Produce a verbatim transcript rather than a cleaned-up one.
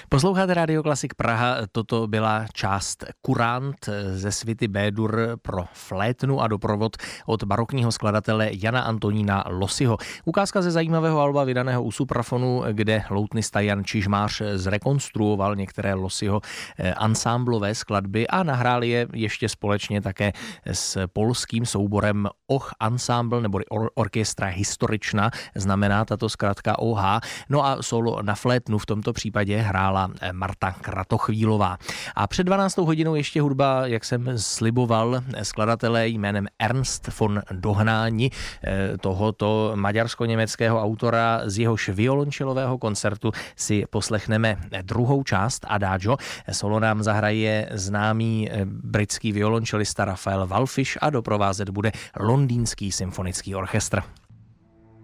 Posloucháte Radio Klasik Praha, toto byla část Kurant ze svity B-dur pro flétnu a doprovod od barokního skladatele Jana Antonína Lossiho. Ukázka ze zajímavého alba vydaného u Suprafonu, kde loutnista Jan Čižmář zrekonstruoval některé Lossiho ansámblové skladby a nahrál je ještě společně také s polským souborem Och Ensemble, nebo or- Orchestra Historyczna, znamená tato zkratka O H. No a solo na flétnu v tomto případě hrála Marta Kratochvílová. A před dvanáctou hodinou ještě hudba, jak jsem sliboval, skladatele jménem Ernst von Dohnání, tohoto maďarsko-německého autora, z jehož violončelového koncertu si poslechneme druhou část Adagio. Solo nám zahraje známý britský violončelista Rafael Wallfisch a doprovázet bude Londýnský symfonický orchestr.